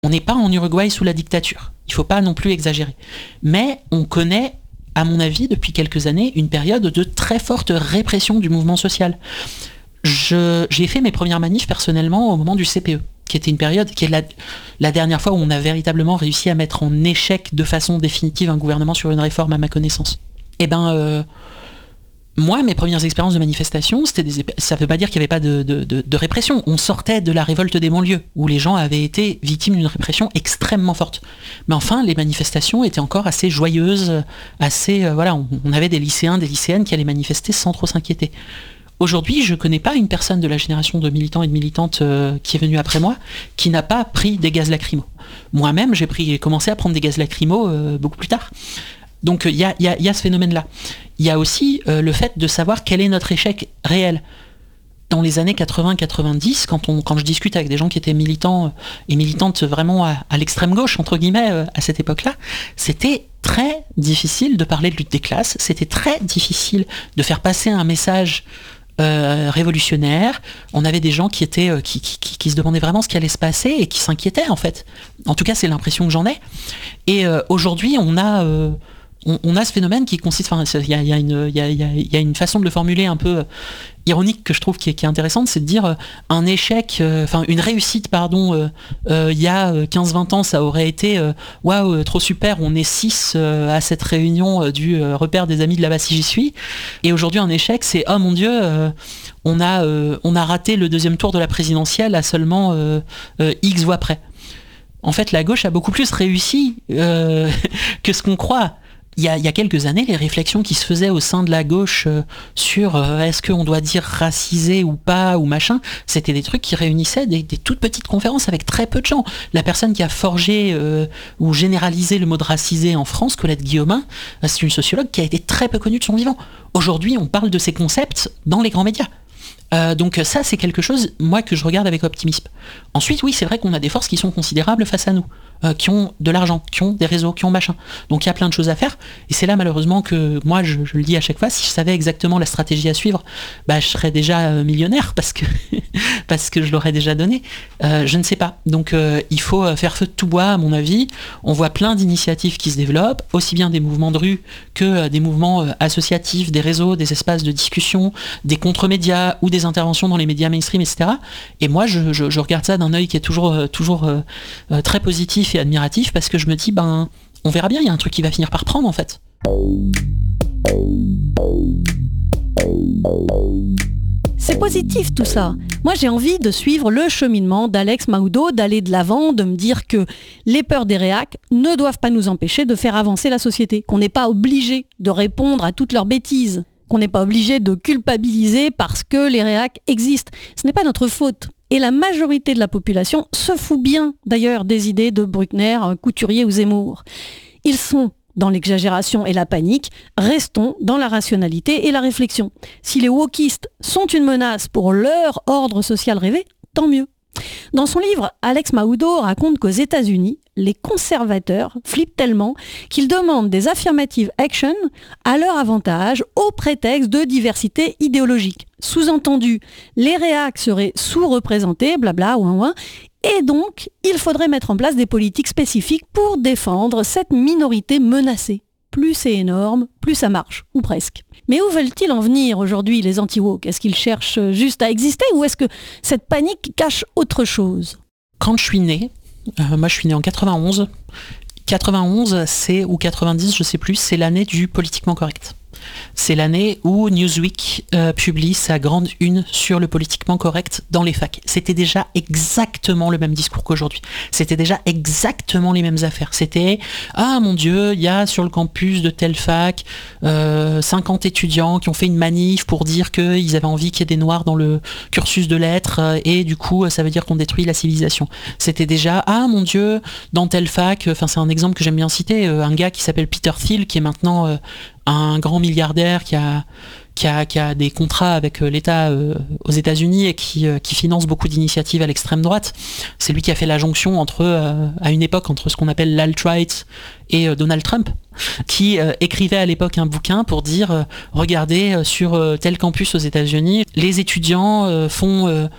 On n'est pas en Uruguay sous la dictature. Il ne faut pas non plus exagérer. Mais on connaît, à mon avis, depuis quelques années, une période de très forte répression du mouvement social. J'ai fait mes premières manifs personnellement au moment du CPE, qui était une période qui est la dernière fois où on a véritablement réussi à mettre en échec de façon définitive un gouvernement sur une réforme à ma connaissance. Moi, mes premières expériences de manifestation, ça ne veut pas dire qu'il n'y avait pas de répression. On sortait de la révolte des banlieues, où les gens avaient été victimes d'une répression extrêmement forte. Mais enfin, les manifestations étaient encore assez joyeuses, on avait des lycéens, des lycéennes qui allaient manifester sans trop s'inquiéter. Aujourd'hui, je ne connais pas une personne de la génération de militants et de militantes qui est venue après moi, qui n'a pas pris des gaz lacrymaux. Moi-même, j'ai commencé à prendre des gaz lacrymaux beaucoup plus tard. Donc il y a ce phénomène-là. Il y a aussi le fait de savoir quel est notre échec réel. Dans les années 80-90, quand je discute avec des gens qui étaient militants et militantes vraiment à l'extrême gauche, entre guillemets, à cette époque-là, c'était très difficile de parler de lutte des classes, c'était très difficile de faire passer un message révolutionnaire. On avait des gens qui se demandaient vraiment ce qui allait se passer et qui s'inquiétaient en fait. En tout cas, c'est l'impression que j'en ai. Et aujourd'hui, on a ce phénomène qui consiste, il y a une façon de le formuler un peu ironique que je trouve qui est intéressante, c'est de dire un échec, une réussite, il y a 15-20 ans, ça aurait été waouh, trop super, on est 6 à cette réunion du repère des amis de la Bastille, j'y suis. Et aujourd'hui, un échec, c'est oh mon Dieu, on a raté le deuxième tour de la présidentielle à seulement X voix près. En fait, la gauche a beaucoup plus réussi que ce qu'on croit. Il y a quelques années, les réflexions qui se faisaient au sein de la gauche sur est-ce qu'on doit dire racisé ou pas, ou machin, c'était des trucs qui réunissaient des toutes petites conférences avec très peu de gens. La personne qui a forgé ou généralisé le mot de racisé en France, Colette Guillaumin, c'est une sociologue qui a été très peu connue de son vivant. Aujourd'hui, on parle de ces concepts dans les grands médias. Donc ça, c'est quelque chose, moi, que je regarde avec optimisme. Ensuite, oui, c'est vrai qu'on a des forces qui sont considérables face à nous, qui ont de l'argent, qui ont des réseaux, qui ont machin. Donc il y a plein de choses à faire, et c'est là malheureusement que, moi, je le dis à chaque fois, si je savais exactement la stratégie à suivre, je serais déjà millionnaire, parce que je l'aurais déjà donné. Je ne sais pas. Donc il faut faire feu de tout bois, à mon avis. On voit plein d'initiatives qui se développent, aussi bien des mouvements de rue que des mouvements associatifs, des réseaux, des espaces de discussion, des contre-médias ou des interventions dans les médias mainstream, etc. Et moi, je regarde ça d'un œil qui est toujours très positif et admiratif, parce que je me dis, on verra bien, il y a un truc qui va finir par prendre, en fait. C'est positif tout ça. Moi j'ai envie de suivre le cheminement d'Alex Mahoudeau, d'aller de l'avant, de me dire que les peurs des réacs ne doivent pas nous empêcher de faire avancer la société, qu'on n'est pas obligé de répondre à toutes leurs bêtises, qu'on n'est pas obligé de culpabiliser parce que les réacs existent. Ce n'est pas notre faute. Et la majorité de la population se fout bien d'ailleurs des idées de Bruckner, Couturier ou Zemmour. Ils sont dans l'exagération et la panique, restons dans la rationalité et la réflexion. Si les wokistes sont une menace pour leur ordre social rêvé, tant mieux. Dans son livre, Alex Mahoudeau raconte qu'aux États-Unis, les conservateurs flippent tellement qu'ils demandent des affirmative action à leur avantage au prétexte de diversité idéologique. Sous-entendu, les réacs seraient sous-représentés, blabla, ouin, et donc il faudrait mettre en place des politiques spécifiques pour défendre cette minorité menacée. Plus c'est énorme, plus ça marche, ou presque. Mais où veulent-ils en venir aujourd'hui, les anti-woke ? Est-ce qu'ils cherchent juste à exister, ou est-ce que cette panique cache autre chose ? Quand je suis né, moi je suis né en 91, 91 ou 90, je sais plus, c'est l'année du politiquement correct. C'est l'année où Newsweek publie sa grande une sur le politiquement correct dans les facs. C'était déjà exactement le même discours qu'aujourd'hui. C'était déjà exactement les mêmes affaires. C'était « Ah mon Dieu, il y a sur le campus de telle fac 50 étudiants qui ont fait une manif pour dire qu'ils avaient envie qu'il y ait des noirs dans le cursus de lettres et du coup ça veut dire qu'on détruit la civilisation. » C'était déjà « Ah mon Dieu, dans telle fac... » Enfin c'est un exemple que j'aime bien citer, un gars qui s'appelle Peter Thiel qui est maintenant... un grand milliardaire qui a des contrats avec l'État aux États-Unis et qui finance beaucoup d'initiatives à l'extrême droite. C'est lui qui a fait la jonction à une époque entre ce qu'on appelle l'alt-right et Donald Trump, qui écrivait à l'époque un bouquin pour dire regardez, sur tel campus aux États-Unis, les étudiants font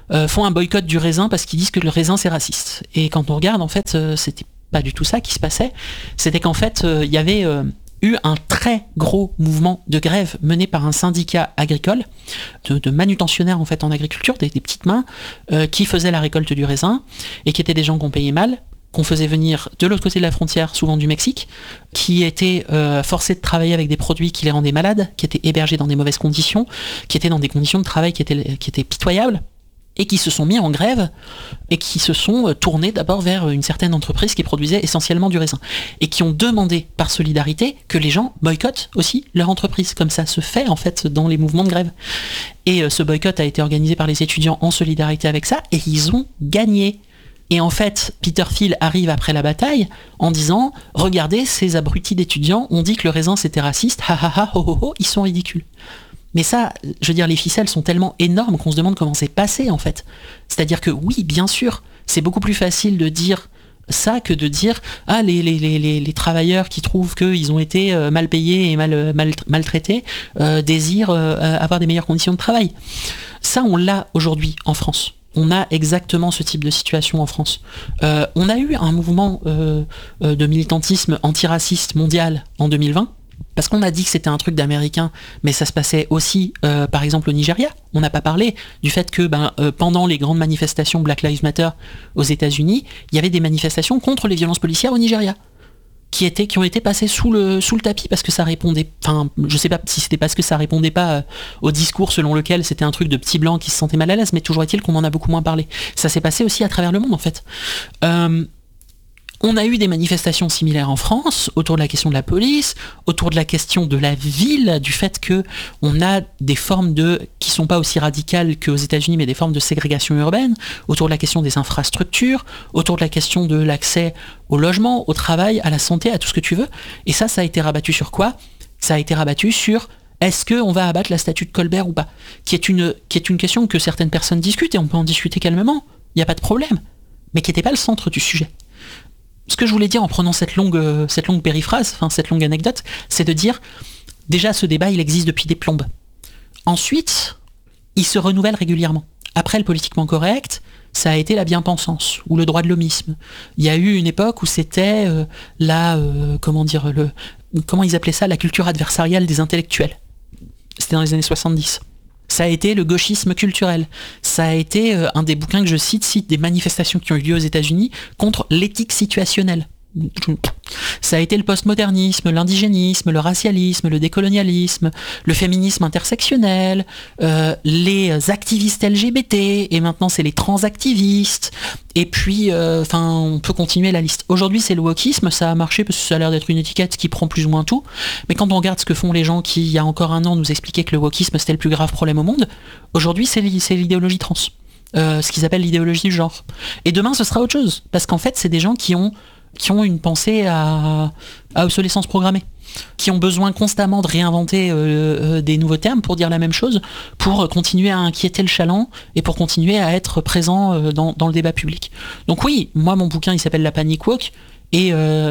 font un boycott du raisin parce qu'ils disent que le raisin c'est raciste. Et quand on regarde, en fait, c'était pas du tout ça qui se passait. C'était qu'en fait, il y avait eu un très gros mouvement de grève mené par un syndicat agricole, de manutentionnaires en fait en agriculture, des petites mains, qui faisaient la récolte du raisin, et qui étaient des gens qu'on payait mal, qu'on faisait venir de l'autre côté de la frontière, souvent du Mexique, qui étaient forcés de travailler avec des produits qui les rendaient malades, qui étaient hébergés dans des mauvaises conditions, qui étaient dans des conditions de travail qui étaient pitoyables, et qui se sont mis en grève, et qui se sont tournés d'abord vers une certaine entreprise qui produisait essentiellement du raisin, et qui ont demandé par solidarité que les gens boycottent aussi leur entreprise, comme ça se fait en fait dans les mouvements de grève. Et ce boycott a été organisé par les étudiants en solidarité avec ça, et ils ont gagné. Et en fait, Peter Thiel arrive après la bataille en disant « Regardez, ces abrutis d'étudiants ont dit que le raisin c'était raciste, ha ha ha, ho ho ho, ils sont ridicules ». Mais ça, je veux dire, les ficelles sont tellement énormes qu'on se demande comment c'est passé, en fait. C'est-à-dire que oui, bien sûr, c'est beaucoup plus facile de dire ça que de dire « Ah, les travailleurs qui trouvent qu'ils ont été mal payés et maltraités désirent avoir des meilleures conditions de travail ». Ça, on l'a aujourd'hui en France. On a exactement ce type de situation en France. On a eu un mouvement de militantisme antiraciste mondial en 2020, parce qu'on a dit que c'était un truc d'américain, mais ça se passait aussi, par exemple, au Nigeria. On n'a pas parlé du fait que pendant les grandes manifestations Black Lives Matter aux États-Unis, il y avait des manifestations contre les violences policières au Nigeria, qui ont été passées sous le tapis parce que ça répondait, enfin, je sais pas si c'était parce que ça répondait pas au discours selon lequel c'était un truc de petits blancs qui se sentaient mal à l'aise, mais toujours est-il qu'on en a beaucoup moins parlé. Ça s'est passé aussi à travers le monde, en fait. On a eu des manifestations similaires en France, autour de la question de la police, autour de la question de la ville, du fait que on a des formes qui sont pas aussi radicales qu'aux États-Unis, mais des formes de ségrégation urbaine, autour de la question des infrastructures, autour de la question de l'accès au logement, au travail, à la santé, à tout ce que tu veux. Et ça a été rabattu sur quoi ? Ça a été rabattu sur est-ce qu'on va abattre la statue de Colbert ou pas ? Qui est une question que certaines personnes discutent, et on peut en discuter calmement, il n'y a pas de problème, mais qui n'était pas le centre du sujet. Ce que je voulais dire en prenant cette longue périphrase, enfin cette longue anecdote, c'est de dire, déjà ce débat il existe depuis des plombes. Ensuite, il se renouvelle régulièrement. Après le politiquement correct, ça a été la bien-pensance, ou le droit de l'homisme. Il y a eu une époque où c'était comment ils appelaient ça, la culture adversariale des intellectuels. C'était dans les années 70. Ça a été le gauchisme culturel. Ça a été un des bouquins que je cite des manifestations qui ont eu lieu aux États-Unis contre l'éthique situationnelle. Ça a été le postmodernisme, l'indigénisme, le racialisme, le décolonialisme, le féminisme intersectionnel, les activistes LGBT, et maintenant c'est les transactivistes, et puis on peut continuer la liste. Aujourd'hui c'est le wokisme, ça a marché parce que ça a l'air d'être une étiquette qui prend plus ou moins tout, mais quand on regarde ce que font les gens qui, il y a encore un an, nous expliquaient que le wokisme c'était le plus grave problème au monde, aujourd'hui c'est l'idéologie trans, ce qu'ils appellent l'idéologie du genre. Et demain ce sera autre chose, parce qu'en fait c'est des gens qui ont une pensée à obsolescence programmée, qui ont besoin constamment de réinventer des nouveaux termes pour dire la même chose, pour continuer à inquiéter le chaland et pour continuer à être présent dans le débat public. Donc oui, moi mon bouquin il s'appelle La Panic Woke, et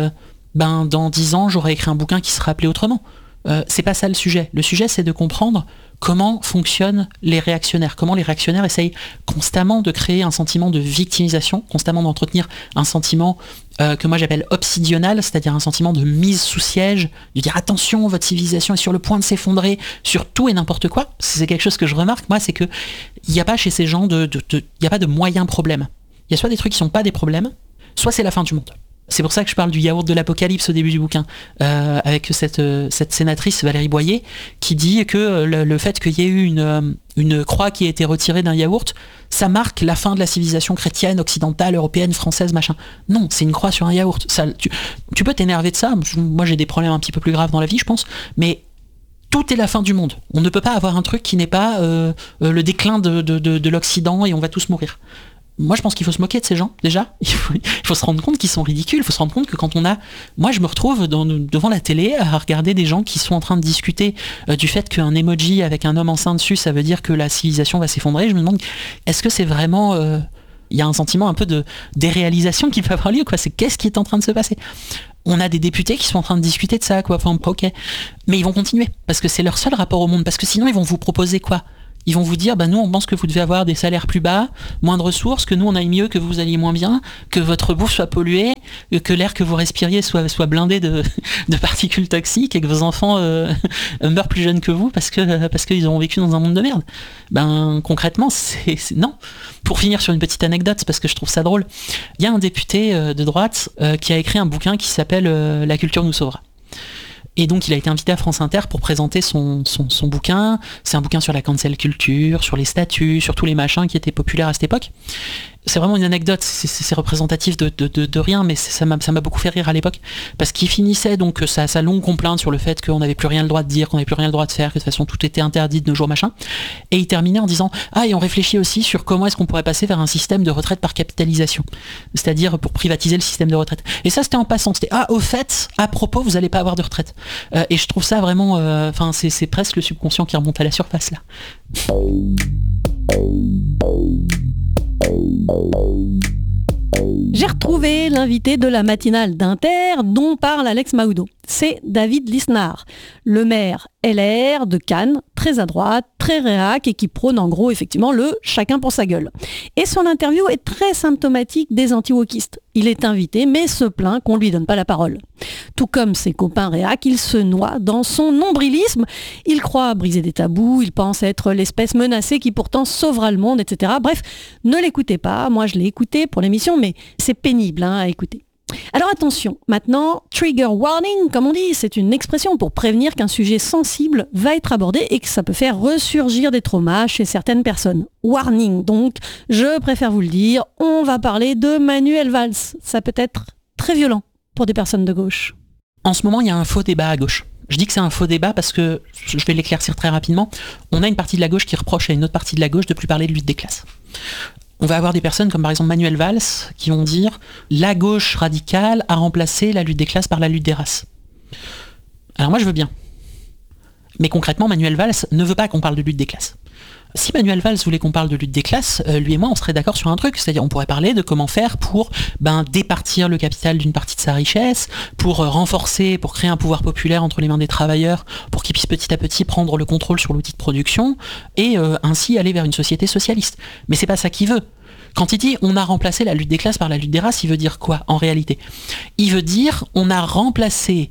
dans 10 ans j'aurai écrit un bouquin qui sera appelé autrement. C'est pas ça le sujet. Le sujet c'est de comprendre comment fonctionnent les réactionnaires, comment les réactionnaires essayent constamment de créer un sentiment de victimisation, constamment d'entretenir un sentiment que moi j'appelle obsidional, c'est-à-dire un sentiment de mise sous siège, de dire attention, votre civilisation est sur le point de s'effondrer sur tout et n'importe quoi. C'est quelque chose que je remarque, moi, c'est que il n'y a pas chez ces gens il n'y a pas de moyens problèmes. Il y a soit des trucs qui sont pas des problèmes, soit c'est la fin du monde. C'est pour ça que je parle du yaourt de l'apocalypse au début du bouquin, avec cette sénatrice Valérie Boyer, qui dit que le fait qu'il y ait eu une croix qui a été retirée d'un yaourt, ça marque la fin de la civilisation chrétienne, occidentale, européenne, française, machin. Non, c'est une croix sur un yaourt. Ça, tu peux t'énerver de ça, moi j'ai des problèmes un petit peu plus graves dans la vie, je pense, mais tout est la fin du monde. On ne peut pas avoir un truc qui n'est pas le déclin de l'Occident et on va tous mourir. Moi je pense qu'il faut se moquer de ces gens déjà, il faut se rendre compte qu'ils sont ridicules, il faut se rendre compte que quand moi je me retrouve devant la télé à regarder des gens qui sont en train de discuter du fait qu'un emoji avec un homme enceint dessus ça veut dire que la civilisation va s'effondrer. Je me demande, est-ce que c'est vraiment il y a un sentiment un peu de déréalisation qui peut avoir lieu, quoi. C'est qu'est-ce qui est en train de se passer. On a des députés qui sont en train de discuter de ça, quoi. Enfin, ok, mais ils vont continuer parce que c'est leur seul rapport au monde, parce que sinon ils vont vous proposer quoi? Ils vont vous dire, nous on pense que vous devez avoir des salaires plus bas, moins de ressources, que nous on aille mieux, que vous alliez moins bien, que votre bouffe soit polluée, que l'air que vous respiriez soit blindé de particules toxiques et que vos enfants meurent plus jeunes que vous parce qu'ils ont vécu dans un monde de merde. Concrètement, c'est non. Pour finir sur une petite anecdote, parce que je trouve ça drôle, il y a un député de droite qui a écrit un bouquin qui s'appelle La culture nous sauvera. Et donc il a été invité à France Inter pour présenter son bouquin. C'est un bouquin sur la cancel culture, sur les statuts, sur tous les machins qui étaient populaires à cette époque. C'est vraiment une anecdote, c'est représentatif de rien, mais ça m'a beaucoup fait rire à l'époque, parce qu'il finissait donc sa longue complainte sur le fait qu'on n'avait plus rien le droit de dire, qu'on n'avait plus rien le droit de faire, que de toute façon tout était interdit de nos jours, machin. Et il terminait en disant « Ah, et on réfléchit aussi sur comment est-ce qu'on pourrait passer vers un système de retraite par capitalisation, c'est-à-dire pour privatiser le système de retraite. » Et ça, c'était en passant, c'était « Ah, au fait, à propos, vous n'allez pas avoir de retraite. » Et je trouve ça vraiment, c'est presque le subconscient qui remonte à la surface, là. J'ai retrouvé l'invité de la matinale d'Inter dont parle Alex Mahoudeau. C'est David Lisnard, le maire LR de Cannes, très à droite, très réac et qui prône en gros effectivement le chacun pour sa gueule. Et son interview est très symptomatique des anti-wokistes. Il est invité mais se plaint qu'on ne lui donne pas la parole. Tout comme ses copains réac, il se noie dans son nombrilisme. Il croit briser des tabous, il pense être l'espèce menacée qui pourtant sauvera le monde, etc. Bref, ne l'écoutez pas. Moi je l'ai écouté pour l'émission, mais c'est pénible à écouter. Alors attention, maintenant, trigger warning, comme on dit, c'est une expression pour prévenir qu'un sujet sensible va être abordé et que ça peut faire ressurgir des traumas chez certaines personnes. Warning, donc, je préfère vous le dire, on va parler de Manuel Valls. Ça peut être très violent pour des personnes de gauche. En ce moment, il y a un faux débat à gauche. Je dis que c'est un faux débat parce que, je vais l'éclaircir très rapidement, on a une partie de la gauche qui reproche à une autre partie de la gauche de plus parler de lutte des classes. On va avoir des personnes comme par exemple Manuel Valls qui vont dire la gauche radicale a remplacé la lutte des classes par la lutte des races. Alors moi je veux bien. Mais concrètement Manuel Valls ne veut pas qu'on parle de lutte des classes. Si Manuel Valls voulait qu'on parle de lutte des classes, lui et moi on serait d'accord sur un truc, c'est-à-dire on pourrait parler de comment faire pour départir le capital d'une partie de sa richesse, pour renforcer, pour créer un pouvoir populaire entre les mains des travailleurs, pour qu'ils puissent petit à petit prendre le contrôle sur l'outil de production et ainsi aller vers une société socialiste. Mais c'est pas ça qu'il veut. Quand il dit on a remplacé la lutte des classes par la lutte des races, il veut dire quoi en réalité ? Il veut dire on a remplacé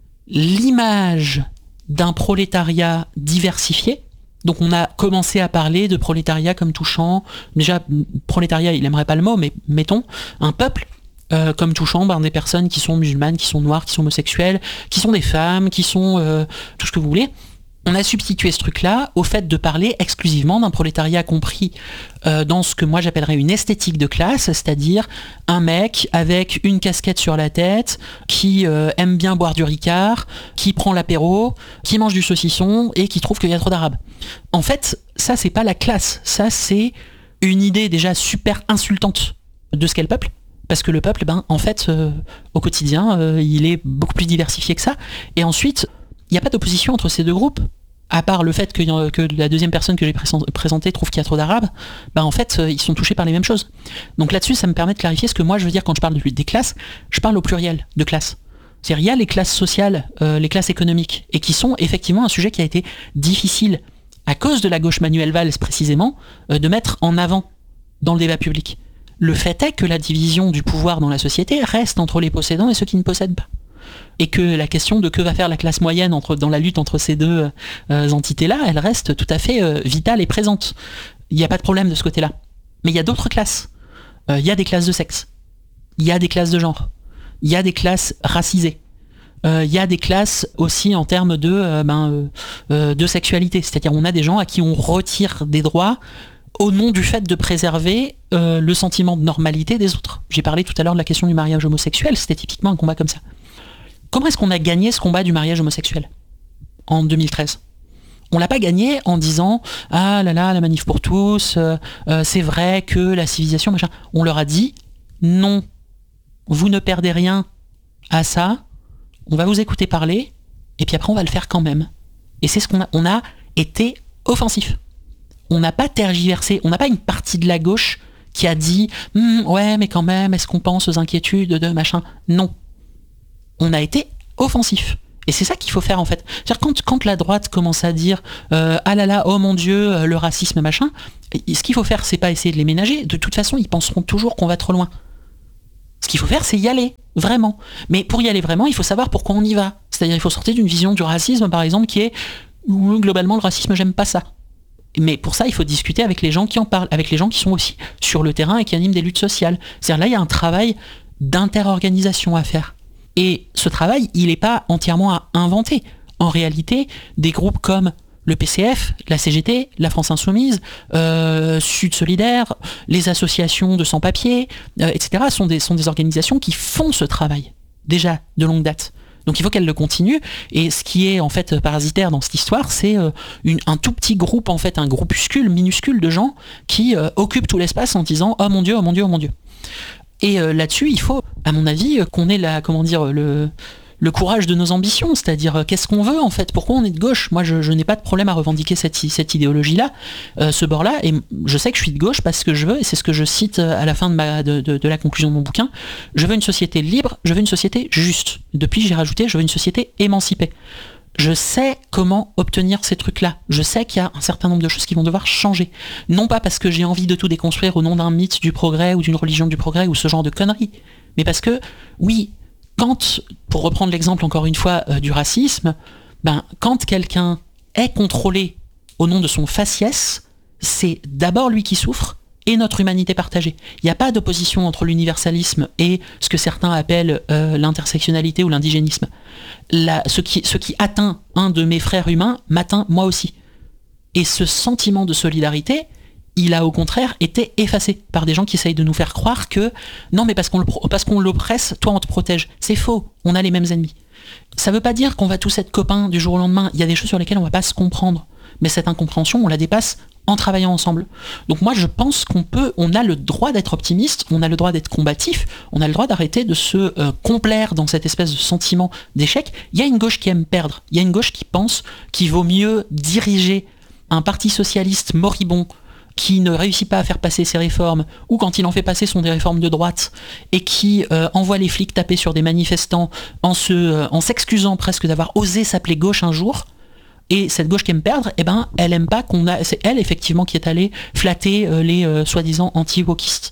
l'image d'un prolétariat diversifié. Donc on a commencé à parler de prolétariat comme touchant, déjà prolétariat il aimerait pas le mot, mais mettons un peuple comme touchant des personnes qui sont musulmanes, qui sont noires, qui sont homosexuelles, qui sont des femmes, qui sont tout ce que vous voulez. On a substitué ce truc-là au fait de parler exclusivement d'un prolétariat compris dans ce que moi j'appellerais une esthétique de classe, c'est-à-dire un mec avec une casquette sur la tête, qui aime bien boire du Ricard, qui prend l'apéro, qui mange du saucisson et qui trouve qu'il y a trop d'arabes. En fait, ça c'est pas la classe, ça c'est une idée déjà super insultante de ce qu'est le peuple. Parce que le peuple, en fait, au quotidien, il est beaucoup plus diversifié que ça. Et ensuite, il n'y a pas d'opposition entre ces deux groupes, à part le fait que la deuxième personne que j'ai présentée trouve qu'il y a trop d'arabes, en fait, ils sont touchés par les mêmes choses. Donc là-dessus, ça me permet de clarifier ce que moi je veux dire quand je parle de lutte des classes. Je parle au pluriel de classes. C'est-à-dire, il y a les classes sociales, les classes économiques, et qui sont effectivement un sujet qui a été difficile, à cause de la gauche Manuel Valls précisément, de mettre en avant dans le débat public. Le fait est que la division du pouvoir dans la société reste entre les possédants et ceux qui ne possèdent pas. Et que la question de que va faire la classe moyenne dans la lutte entre ces deux entités-là, elle reste tout à fait vitale et présente. Il n'y a pas de problème de ce côté-là. Mais il y a d'autres classes. Il y a des classes de sexe. Il y a des classes de genre. Il y a des classes racisées. Il y a des classes aussi en termes de sexualité. C'est-à-dire on a des gens à qui on retire des droits au nom du fait de préserver le sentiment de normalité des autres. J'ai parlé tout à l'heure de la question du mariage homosexuel, c'était typiquement un combat comme ça. Comment est-ce qu'on a gagné ce combat du mariage homosexuel en 2013 ? On l'a pas gagné en disant « Ah là là, la manif pour tous, c'est vrai que la civilisation, machin ». On leur a dit « Non, vous ne perdez rien à ça, on va vous écouter parler, et puis après on va le faire quand même ». Et c'est ce qu'on a. On a été offensif. On n'a pas tergiversé, on n'a pas une partie de la gauche qui a dit « Ouais, mais quand même, est-ce qu'on pense aux inquiétudes de machin ?» Non. On a été offensif. Et c'est ça qu'il faut faire en fait. C'est-à-dire quand la droite commence à dire ah là là, oh mon Dieu, le racisme machin, ce qu'il faut faire, c'est pas essayer de les ménager. De toute façon, ils penseront toujours qu'on va trop loin. Ce qu'il faut faire, c'est y aller, vraiment. Mais pour y aller vraiment, il faut savoir pourquoi on y va. C'est-à-dire il faut sortir d'une vision du racisme, par exemple, qui est globalement le racisme, j'aime pas ça. Mais pour ça, il faut discuter avec les gens qui en parlent, avec les gens qui sont aussi sur le terrain et qui animent des luttes sociales. C'est-à-dire là, il y a un travail d'interorganisation à faire. Et ce travail, il n'est pas entièrement à inventer. En réalité, des groupes comme le PCF, la CGT, la France Insoumise, Sud Solidaire, les associations de sans-papiers, etc. sont des organisations qui font ce travail, déjà de longue date. Donc il faut qu'elles le continuent. Et ce qui est en fait parasitaire dans cette histoire, c'est un tout petit groupe, en fait, un groupuscule minuscule de gens qui occupent tout l'espace en disant « Oh mon Dieu, oh mon Dieu, oh mon Dieu ». Et là-dessus, il faut, à mon avis, qu'on ait le courage de nos ambitions, c'est-à-dire qu'est-ce qu'on veut en fait, pourquoi on est de gauche. Moi je n'ai pas de problème à revendiquer cette idéologie-là, ce bord-là, et je sais que je suis de gauche parce que je veux, et c'est ce que je cite à la fin de la conclusion de mon bouquin, je veux une société libre, je veux une société juste. Depuis j'ai rajouté, je veux une société émancipée. Je sais comment obtenir ces trucs-là. Je sais qu'il y a un certain nombre de choses qui vont devoir changer. Non pas parce que j'ai envie de tout déconstruire au nom d'un mythe du progrès ou d'une religion du progrès ou ce genre de conneries, mais parce que, oui, pour reprendre l'exemple encore une fois du racisme, quand quelqu'un est contrôlé au nom de son faciès, c'est d'abord lui qui souffre et notre humanité partagée. Il n'y a pas d'opposition entre l'universalisme et ce que certains appellent l'intersectionnalité ou l'indigénisme. Ce qui atteint un de mes frères humains m'atteint moi aussi. Et ce sentiment de solidarité, il a au contraire été effacé par des gens qui essayent de nous faire croire que non, mais parce qu'on l'oppresse, toi on te protège. C'est faux, on a les mêmes ennemis. Ça veut pas dire qu'on va tous être copains du jour au lendemain. Il y a des choses sur lesquelles on va pas se comprendre. Mais cette incompréhension, on la dépasse en travaillant ensemble. Donc moi je pense on a le droit d'être optimiste, on a le droit d'être combatif, on a le droit d'arrêter de se complaire dans cette espèce de sentiment d'échec. Il y a une gauche qui aime perdre, il y a une gauche qui pense qu'il vaut mieux diriger un parti socialiste moribond qui ne réussit pas à faire passer ses réformes, ou quand il en fait passer sont des réformes de droite, et qui envoie les flics taper sur des manifestants en s'excusant presque d'avoir osé s'appeler gauche un jour. Et cette gauche qui aime perdre, elle aime pas c'est elle effectivement qui est allée flatter les soi-disant anti-wokistes.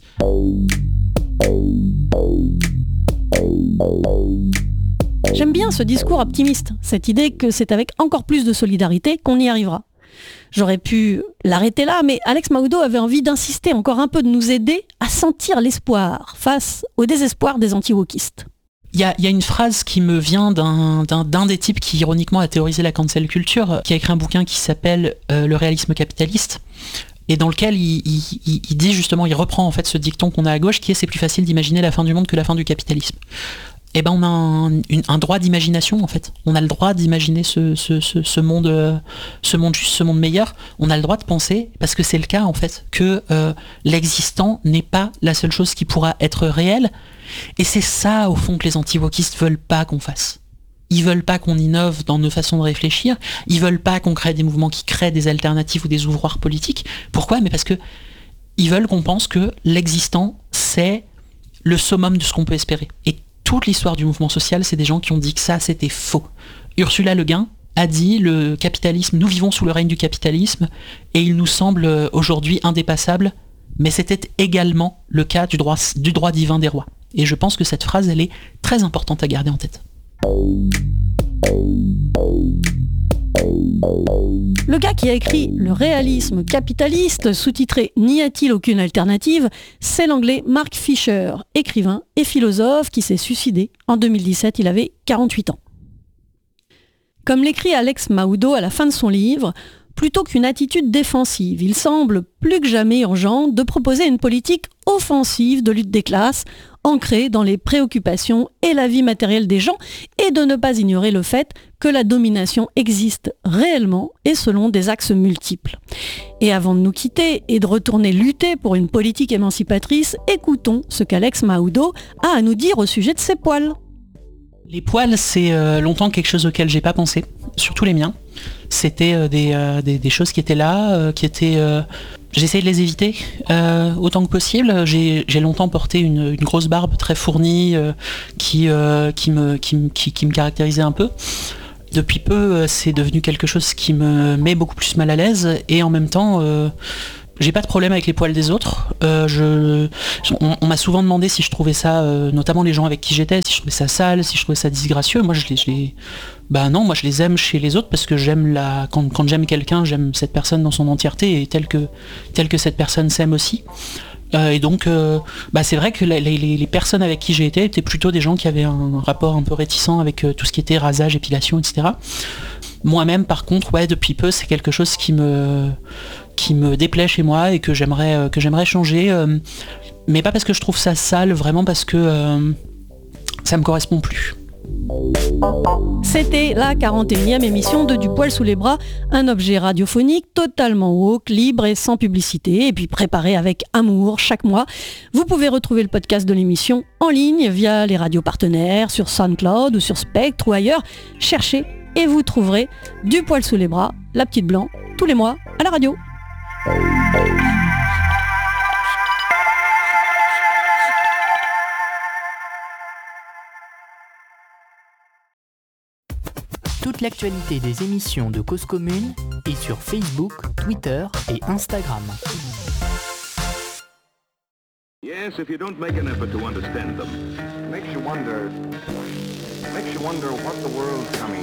J'aime bien ce discours optimiste, cette idée que c'est avec encore plus de solidarité qu'on y arrivera. J'aurais pu l'arrêter là, mais Alex Mahoudeau avait envie d'insister encore un peu, de nous aider à sentir l'espoir face au désespoir des anti-wokistes. Il y a une phrase qui me vient d'un des types qui ironiquement a théorisé la cancel culture, qui a écrit un bouquin qui s'appelle Le réalisme capitaliste, et dans lequel il dit justement, il reprend en fait ce dicton qu'on a à gauche qui est c'est plus facile d'imaginer la fin du monde que la fin du capitalisme. On a un droit d'imagination en fait. On a le droit d'imaginer ce monde juste, ce monde meilleur. On a le droit de penser, parce que c'est le cas en fait, que l'existant n'est pas la seule chose qui pourra être réelle. Et c'est ça au fond que les anti-wokistes veulent pas qu'on fasse. Ils veulent pas qu'on innove dans nos façons de réfléchir. Ils veulent pas qu'on crée des mouvements qui créent des alternatives ou des ouvroirs politiques. Pourquoi ? Mais parce que ils veulent qu'on pense que l'existant c'est le summum de ce qu'on peut espérer. Et toute l'histoire du mouvement social, c'est des gens qui ont dit que ça, c'était faux. Ursula Le Guin a dit, le capitalisme, nous vivons sous le règne du capitalisme, et il nous semble aujourd'hui indépassable, mais c'était également le cas du droit divin des rois. Et je pense que cette phrase, elle est très importante à garder en tête. Le gars qui a écrit Le réalisme capitaliste, sous-titré N'y a-t-il aucune alternative, c'est l'anglais Mark Fisher, écrivain et philosophe qui s'est suicidé en 2017, il avait 48 ans. Comme l'écrit Alex Mahoudeau à la fin de son livre, plutôt qu'une attitude défensive, il semble plus que jamais urgent de proposer une politique offensive de lutte des classes, ancrée dans les préoccupations et la vie matérielle des gens, et de ne pas ignorer le fait que la domination existe réellement et selon des axes multiples. Et avant de nous quitter et de retourner lutter pour une politique émancipatrice, écoutons ce qu'Alex Mahoudeau a à nous dire au sujet de ses poils. Les poils, c'est longtemps quelque chose auquel j'ai pas pensé, surtout les miens. C'était des choses qui étaient là, j'essayais de les éviter autant que possible. J'ai longtemps porté une grosse barbe très fournie qui me caractérisait un peu. Depuis peu, c'est devenu quelque chose qui me met beaucoup plus mal à l'aise, et en même temps, j'ai pas de problème avec les poils des autres. On m'a souvent demandé si je trouvais ça, notamment les gens avec qui j'étais, si je trouvais ça sale, si je trouvais ça disgracieux. Moi, non, moi je les aime chez les autres parce que quand j'aime quelqu'un, j'aime cette personne dans son entièreté et telle que cette personne s'aime aussi. Et donc, c'est vrai que les personnes avec qui j'ai été étaient plutôt des gens qui avaient un rapport un peu réticent avec tout ce qui était rasage, épilation, etc. Moi-même, par contre, depuis peu, c'est quelque chose qui me déplaît chez moi et que j'aimerais changer. Mais pas parce que je trouve ça sale, vraiment parce que ça me correspond plus. C'était la 41e émission de Du poil sous les bras, un objet radiophonique totalement woke, libre et sans publicité, et puis préparé avec amour chaque mois. Vous pouvez retrouver le podcast de l'émission en ligne via les radios partenaires, sur SoundCloud ou sur Spectre ou ailleurs. Cherchez et vous trouverez Du poil sous les bras, la petite blanc, tous les mois à la radio. Toute l'actualité des émissions de Cause Commune est sur Facebook, Twitter et Instagram. Yes, if you don't make an effort to understand them, makes you wonder what the world's coming